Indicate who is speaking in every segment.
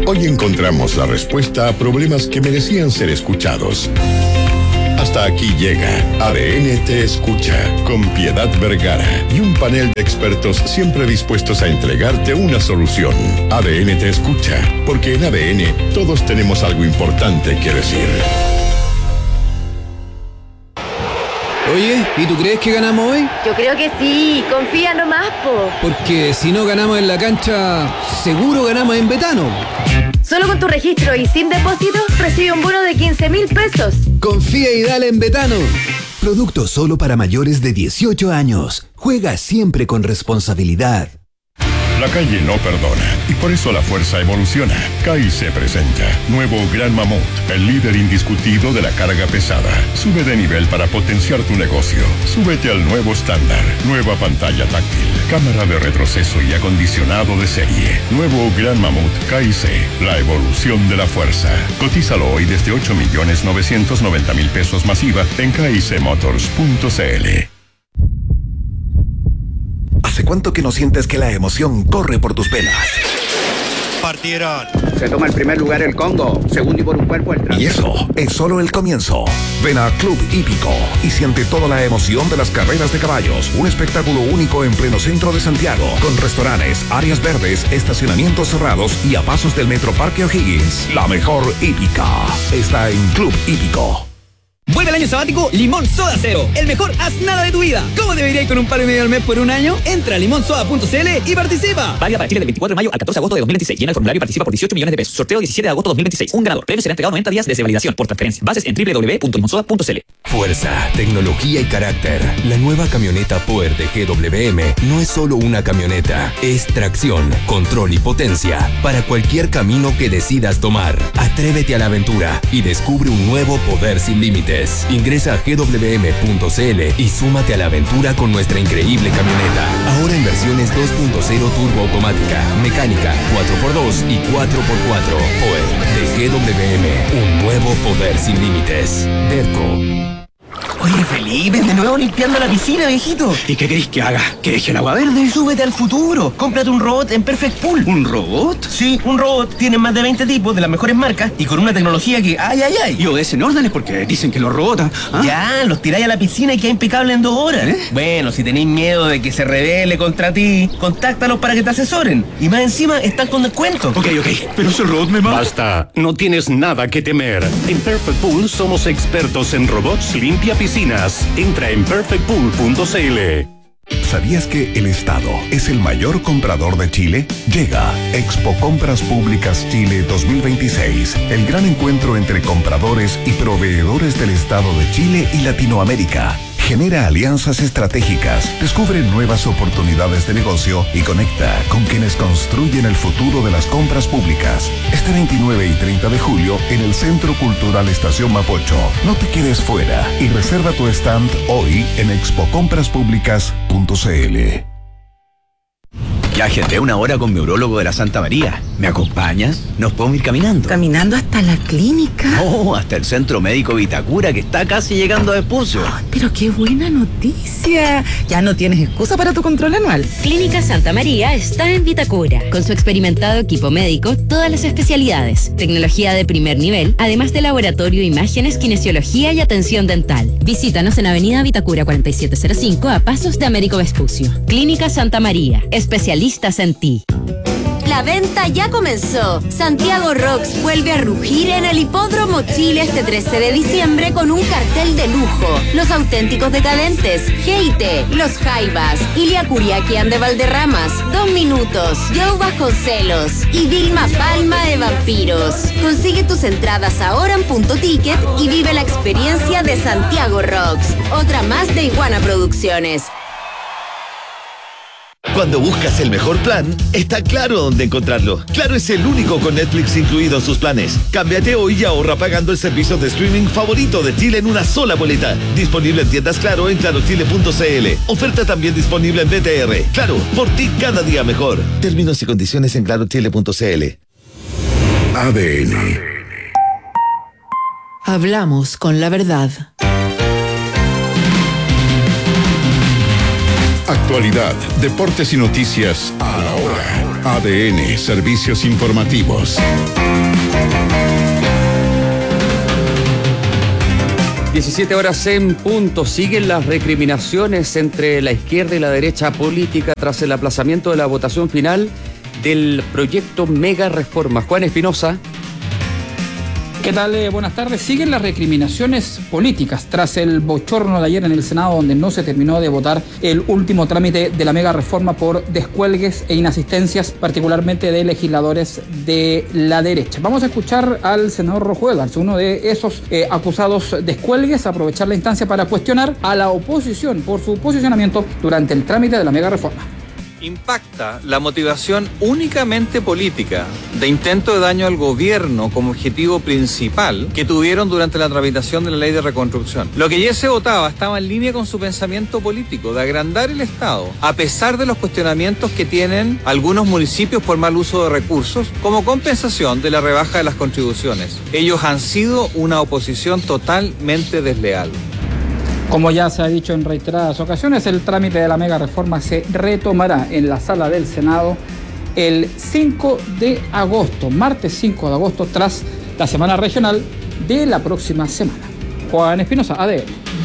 Speaker 1: Hoy encontramos la respuesta a problemas que merecían ser escuchados. Hasta aquí llega ADN Te Escucha, con Piedad Vergara y un panel de expertos siempre dispuestos a entregarte una solución. ADN Te Escucha, porque en ADN todos tenemos algo importante que decir.
Speaker 2: Oye, ¿y tú crees que ganamos hoy?
Speaker 3: Yo creo que sí, confía nomás, po.
Speaker 2: Porque si no ganamos en la cancha, seguro ganamos en Betano.
Speaker 3: Solo con tu registro y sin depósito, recibe un bono de 15.000 pesos.
Speaker 2: Confía y dale en Betano.
Speaker 4: Producto solo para mayores de 18 años. Juega siempre con responsabilidad.
Speaker 1: La calle no perdona y por eso la fuerza evoluciona. CAICE presenta nuevo Gran Mamut, el líder indiscutido de la carga pesada. Sube de nivel para potenciar tu negocio. Súbete al nuevo estándar. Nueva pantalla táctil, cámara de retroceso y acondicionado de serie. Nuevo Gran Mamut CAICE, la evolución de la fuerza. Cotízalo hoy desde 8.990.000 pesos masiva en caicemotors.cl.
Speaker 4: ¿Hace cuánto que no sientes que la emoción corre por tus venas?
Speaker 5: Partieron. Se toma el primer lugar el Congo, segundo y por un cuerpo el tras.
Speaker 4: Y eso es solo el comienzo. Ven a Club Hípico y siente toda la emoción de las carreras de caballos. Un espectáculo único en pleno centro de Santiago, con restaurantes, áreas verdes, estacionamientos cerrados y a pasos del Metro Parque O'Higgins. La mejor hípica está en Club Hípico.
Speaker 6: Vuelve el año sabático Limón Soda Cero, el mejor haz nada de tu vida. ¿Cómo debería ir con un palo y medio al mes por un año? Entra a limonsoda.cl y participa.
Speaker 7: Válida para Chile del 24 de mayo al 14 de agosto de 2026. Llena el formulario y participa por 18 millones de pesos. Sorteo 17 de agosto de 2026. Un ganador. Premio será entregado 90 días desde validación por transferencia. Bases en www.limonsoda.cl.
Speaker 8: Fuerza, tecnología y carácter. La nueva camioneta Power de GWM no es solo una camioneta, es tracción, control y potencia para cualquier camino que decidas tomar. Atrévete a la aventura y descubre un nuevo poder sin límites. Ingresa a gwm.cl y súmate a la aventura con nuestra increíble camioneta. Ahora en versiones 2.0 turbo automática, mecánica, 4x2 y 4x4. Power de GWM, un nuevo poder sin límites. Derco.
Speaker 9: Oye, Felipe, de nuevo limpiando la piscina, viejito.
Speaker 5: ¿Y qué queréis que haga? ¿Que deje el agua verde?
Speaker 9: Súbete al futuro. Cómprate un robot en Perfect Pool.
Speaker 5: ¿Un robot?
Speaker 9: Sí, un robot. Tiene más de 20 tipos de las mejores marcas y con una tecnología que ¡ay!
Speaker 5: Y obedecen órdenes porque dicen que los robots... ¿ah?
Speaker 9: Ya, los tiráis a la piscina y queda impecable en 2 horas. Bueno, si tenéis miedo de que se rebele contra ti, contáctalos para que te asesoren. Y más encima, están con descuento.
Speaker 5: Ok, pero si el robot me mata... Basta, no tienes nada que temer. En Perfect Pool somos expertos en robots limpia piscinas. Entra en perfectpool.cl.
Speaker 4: ¿Sabías que el Estado es el mayor comprador de Chile? Llega Expo Compras Públicas Chile 2026, el gran encuentro entre compradores y proveedores del Estado de Chile y Latinoamérica. Genera alianzas estratégicas, descubre nuevas oportunidades de negocio y conecta con quienes construyen el futuro de las compras públicas. Este 29 y 30 de julio en el Centro Cultural Estación Mapocho. No te quedes fuera y reserva tu stand hoy en expocompraspúblicas.cl.
Speaker 10: Ya agendé una hora con mi urólogo de la Santa María. ¿Me acompañas? Nos podemos ir caminando.
Speaker 11: ¿Caminando hasta la clínica?
Speaker 10: No, hasta el Centro Médico Vitacura, que está casi llegando a Vespucio.
Speaker 11: Oh, pero qué buena noticia. Ya no tienes excusa para tu control anual.
Speaker 12: Clínica Santa María está en Vitacura. Con su experimentado equipo médico, todas las especialidades. Tecnología de primer nivel, además de laboratorio, imágenes, kinesiología y atención dental. Visítanos en Avenida Vitacura 4705 a pasos de Américo Vespucio. Clínica Santa María. Especialistas en ti.
Speaker 13: La venta ya comenzó. Santiago Rocks vuelve a rugir en el Hipódromo Chile este 13 de diciembre con un cartel de lujo. Los auténticos decadentes, Geite, Los Jaivas, Ilia Curiaquian de Valderramas, 2 Minutos, Joe Vasconcelos y Vilma Palma de Vampiros. Consigue tus entradas ahora en Punto Ticket y vive la experiencia de Santiago Rocks. Otra más de Iguana Producciones.
Speaker 14: Cuando buscas el mejor plan, está Claro dónde encontrarlo. Claro es el único con Netflix incluido en sus planes. Cámbiate hoy y ahorra pagando el servicio de streaming favorito de Chile en una sola boleta. Disponible en tiendas Claro en clarochile.cl. Oferta también disponible en BTR. Claro, por ti cada día mejor. Términos y condiciones en clarochile.cl.
Speaker 1: ADN.
Speaker 15: Hablamos con la verdad.
Speaker 1: Actualidad, deportes y noticias a la hora. ADN, servicios informativos.
Speaker 16: 17 horas en punto. Siguen las recriminaciones entre la izquierda y la derecha política tras el aplazamiento de la votación final del proyecto Mega Reforma. Juan Espinosa.
Speaker 17: ¿Qué tal? Buenas tardes. Siguen las recriminaciones políticas tras el bochorno de ayer en el Senado, donde no se terminó de votar el último trámite de la mega reforma por descuelgues e inasistencias, particularmente de legisladores de la derecha. Vamos a escuchar al senador Rojo Edwards, uno de esos acusados descuelgues, aprovechar la instancia para cuestionar a la oposición por su posicionamiento durante el trámite de la mega reforma.
Speaker 18: Impacta la motivación únicamente política de intento de daño al gobierno como objetivo principal que tuvieron durante la tramitación de la ley de reconstrucción. Lo que ayer se votaba estaba en línea con su pensamiento político de agrandar el Estado, a pesar de los cuestionamientos que tienen algunos municipios por mal uso de recursos, como compensación de la rebaja de las contribuciones. Ellos han sido una oposición totalmente desleal.
Speaker 17: Como ya se ha dicho en reiteradas ocasiones, el trámite de la mega reforma se retomará en la sala del Senado el 5 de agosto, martes 5 de agosto, tras la semana regional de la próxima semana. Juan Espinosa, ADN.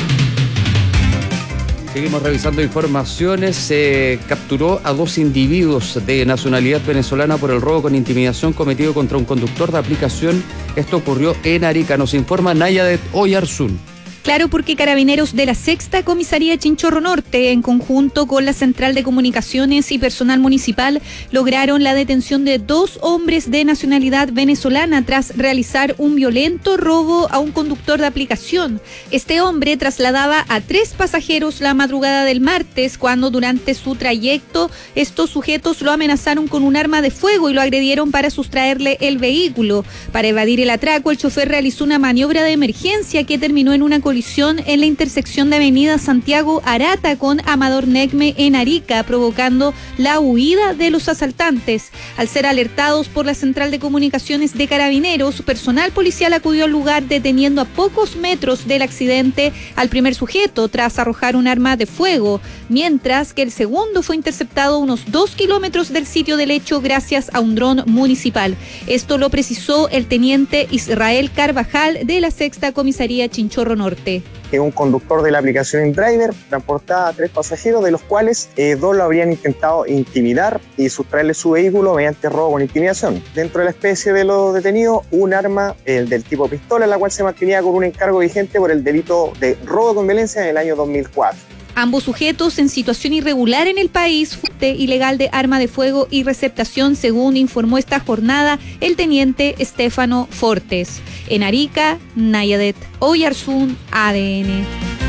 Speaker 16: Seguimos revisando informaciones. Se capturó a 2 individuos de nacionalidad venezolana por el robo con intimidación cometido contra un conductor de aplicación. Esto ocurrió en Arica. Nos informa Nayadet Oyarzún.
Speaker 19: Claro, porque Carabineros de la Sexta Comisaría Chinchorro Norte, en conjunto con la Central de Comunicaciones y personal municipal, lograron la detención de 2 hombres de nacionalidad venezolana tras realizar un violento robo a un conductor de aplicación. Este hombre trasladaba a 3 pasajeros la madrugada del martes, cuando durante su trayecto estos sujetos lo amenazaron con un arma de fuego y lo agredieron para sustraerle el vehículo. Para evadir el atraco, el chofer realizó una maniobra de emergencia que terminó en una colisión en la intersección de Avenida Santiago Arata con Amador Negme en Arica, provocando la huida de los asaltantes. Al ser alertados por la Central de Comunicaciones de Carabineros, personal policial acudió al lugar, deteniendo a pocos metros del accidente al primer sujeto tras arrojar un arma de fuego, mientras que el segundo fue interceptado a unos 2 kilómetros del sitio del hecho gracias a un dron municipal. Esto lo precisó el teniente Israel Carvajal de la Sexta Comisaría Chinchorro Norte.
Speaker 20: Que un conductor de la aplicación InDriver transportaba a 3 pasajeros, de los cuales 2 lo habrían intentado intimidar y sustraerle su vehículo mediante robo con intimidación. Dentro de la especie de los detenidos, un arma del tipo pistola, la cual se mantenía con un encargo vigente por el delito de robo con violencia en el año 2004.
Speaker 19: Ambos sujetos en situación irregular en el país, ilegal de arma de fuego y receptación, según informó esta jornada el teniente Estefano Fortes. En Arica, Nayadet Oyarzún, ADN.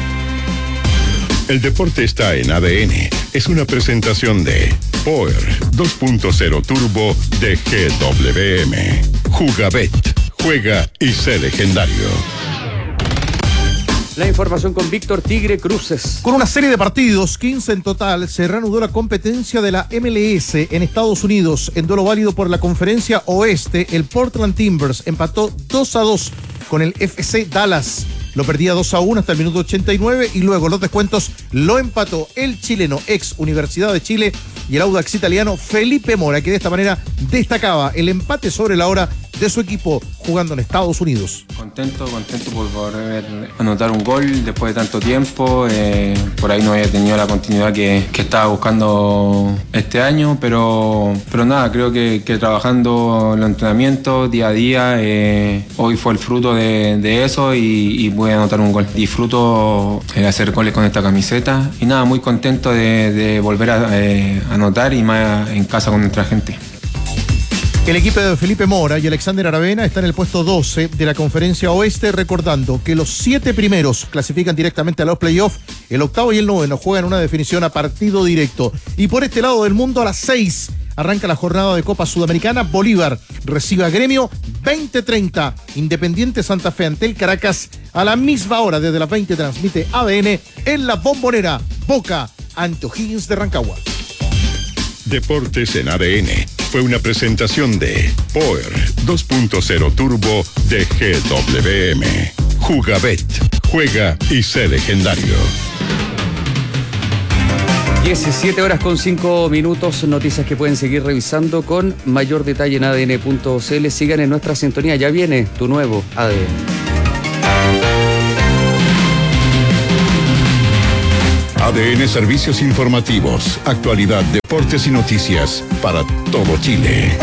Speaker 1: El deporte está en ADN. Es una presentación de Power 2.0 Turbo de GWM. Jugabet. Juega y sé legendario.
Speaker 16: La información con Víctor Tigre Cruces.
Speaker 21: Con una serie de partidos, 15 en total, se reanudó la competencia de la MLS en Estados Unidos. En duelo válido por la Conferencia Oeste, el Portland Timbers empató 2-2 con el FC Dallas. Lo perdía 2-1 hasta el minuto 89 y luego los descuentos lo empató el chileno ex Universidad de Chile y el Audax italiano Felipe Mora, que de esta manera destacaba el empate sobre la hora de su equipo jugando en Estados Unidos.
Speaker 22: Contento por poder anotar un gol después de tanto tiempo. Por ahí no había tenido la continuidad que estaba buscando este año, pero nada, creo que trabajando los entrenamientos día a día, hoy fue el fruto de eso y pude anotar un gol. Disfruto hacer goles con esta camiseta y nada, muy contento de volver a anotar y más en casa con nuestra gente.
Speaker 21: El equipo de Felipe Mora y Alexander Aravena está en el puesto 12 de la Conferencia Oeste, recordando que los 7 primeros clasifican directamente a los playoffs, el 8º y el 9º juegan una definición a partido directo. Y por este lado del mundo, a las 6 arranca la jornada de Copa Sudamericana. Bolívar recibe a Gremio 20:30. Independiente Santa Fe ante el Caracas a la misma hora. Desde las 20 transmite ADN en la Bombonera. Boca ante O'Higgins de Rancagua.
Speaker 1: Deportes en ADN fue una presentación de Power 2.0 Turbo de GWM. Jugabet. Juega y sé legendario.
Speaker 16: 17:05, noticias que pueden seguir revisando con mayor detalle en adn.cl. Sigan en nuestra sintonía, ya viene tu nuevo ADN.
Speaker 1: ADN Servicios Informativos, actualidad, deportes y noticias para todo Chile.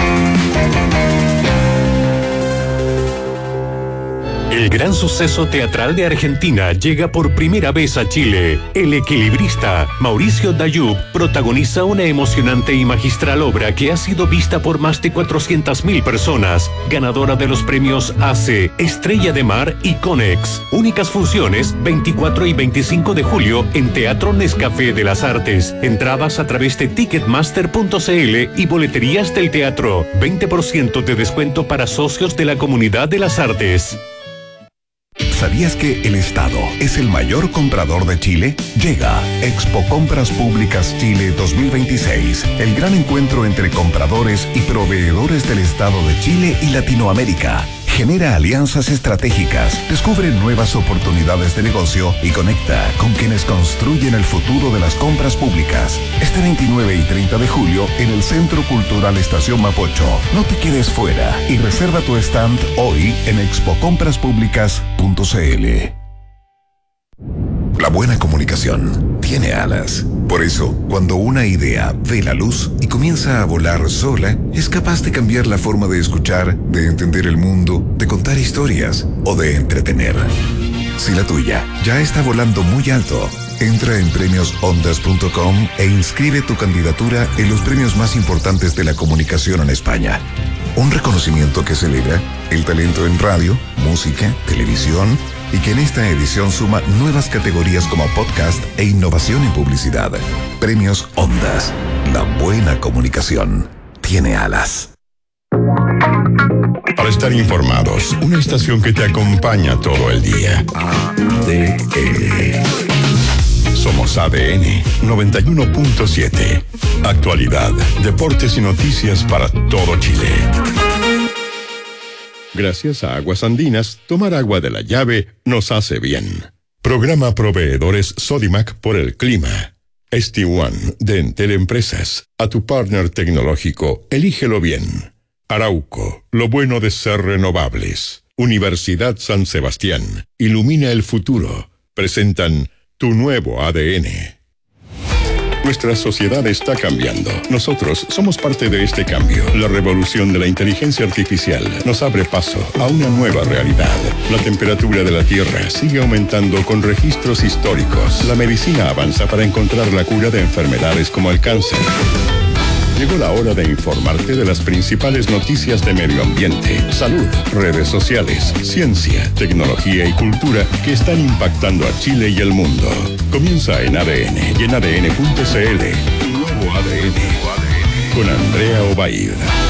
Speaker 5: El gran suceso teatral de Argentina llega por primera vez a Chile. El equilibrista Mauricio Dayub protagoniza una emocionante y magistral obra que ha sido vista por más de 400.000 personas, ganadora de los premios ACE, Estrella de Mar y Conex. Únicas funciones 24 y 25 de julio en Teatro Nescafé de las Artes. Entradas a través de ticketmaster.cl y boleterías del teatro. 20% de descuento para socios de la Comunidad de las Artes.
Speaker 4: ¿Sabías que el Estado es el mayor comprador de Chile? Llega Expo Compras Públicas Chile 2026, el gran encuentro entre compradores y proveedores del Estado de Chile y Latinoamérica. Genera alianzas estratégicas, descubre nuevas oportunidades de negocio y conecta con quienes construyen el futuro de las compras públicas. Este 29 y 30 de julio en el Centro Cultural Estación Mapocho. No te quedes fuera y reserva tu stand hoy en expocompraspublicas.cl. La buena comunicación tiene alas. Por eso, cuando una idea ve la luz y comienza a volar sola, es capaz de cambiar la forma de escuchar, de entender el mundo, de contar historias o de entretener. Si la tuya ya está volando muy alto, entra en premiosondas.com e inscribe tu candidatura en los premios más importantes de la comunicación en España. Un reconocimiento que celebra el talento en radio, música, televisión y que en esta edición suma nuevas categorías como podcast e innovación en publicidad. Premios Ondas. La buena comunicación tiene alas.
Speaker 1: Para estar informados, una estación que te acompaña todo el día. ADN. Somos ADN 91.7. Actualidad, deportes y noticias para todo Chile. Gracias a Aguas Andinas, tomar agua de la llave nos hace bien. Programa Proveedores Sodimac por el clima. ST1 de Entel Empresas. A tu partner tecnológico, elígelo bien. Arauco, lo bueno de ser renovables. Universidad San Sebastián, ilumina el futuro. Presentan tu nuevo ADN. Nuestra sociedad está cambiando. Nosotros somos parte de este cambio. La revolución de la inteligencia artificial nos abre paso a una nueva realidad. La temperatura de la Tierra sigue aumentando con registros históricos. La medicina avanza para encontrar la cura de enfermedades como el cáncer. Llegó la hora de informarte de las principales noticias de medio ambiente, salud, redes sociales, ciencia, tecnología y cultura que están impactando a Chile y el mundo. Comienza en ADN y en ADN.cl. Tu nuevo ADN. Con Andrea Obaid.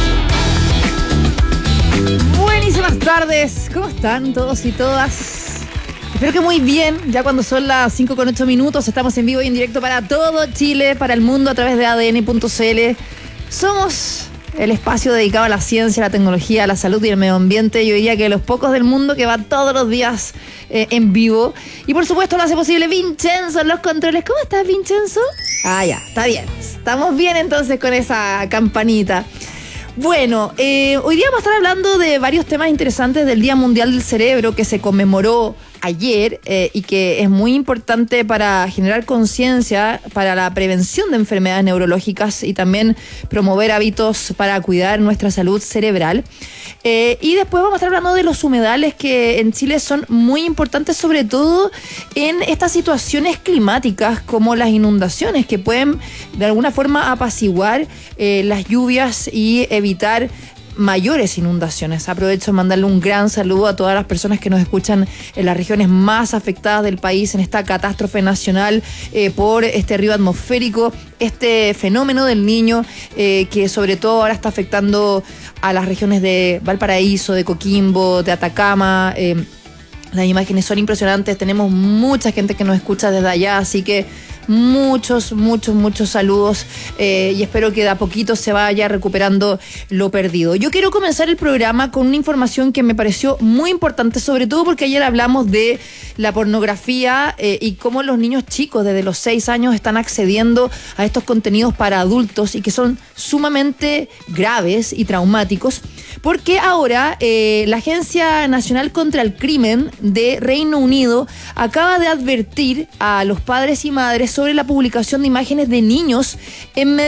Speaker 11: Buenísimas tardes. ¿Cómo están todos y todas? Espero que muy bien. Ya cuando son las 5:08, estamos en vivo y en directo para todo Chile, para el mundo a través de ADN.cl. Somos el espacio dedicado a la ciencia, a la tecnología, a la salud y al medio ambiente. Yo diría que los pocos del mundo que va todos los días en vivo. Y por supuesto lo hace posible Vincenzo en los controles. ¿Cómo estás, Vincenzo? Ah, ya, está bien. Estamos bien entonces con esa campanita. Bueno, hoy día vamos a estar hablando de varios temas interesantes del Día Mundial del Cerebro que se conmemoró ayer y que es muy importante para generar conciencia para la prevención de enfermedades neurológicas y también promover hábitos para cuidar nuestra salud cerebral. Y después vamos a estar hablando de los humedales que en Chile son muy importantes, sobre todo en estas situaciones climáticas como las inundaciones, que pueden de alguna forma apaciguar las lluvias y evitar mayores inundaciones. Aprovecho de mandarle un gran saludo a todas las personas que nos escuchan en las regiones más afectadas del país en esta catástrofe nacional por este río atmosférico, este fenómeno del Niño que sobre todo ahora está afectando a las regiones de Valparaíso, de Coquimbo, de Atacama. Las imágenes son impresionantes, tenemos mucha gente que nos escucha desde allá, así que muchos saludos y espero que de a poquito se vaya recuperando lo perdido. Yo quiero comenzar el programa con una información que me pareció muy importante, sobre todo porque ayer hablamos de la pornografía y cómo los niños chicos desde los 6 años están accediendo a estos contenidos para adultos y que son sumamente graves y traumáticos, porque ahora la Agencia Nacional contra el Crimen de Reino Unido acaba de advertir a los padres y madres sobre la publicación de imágenes de niños en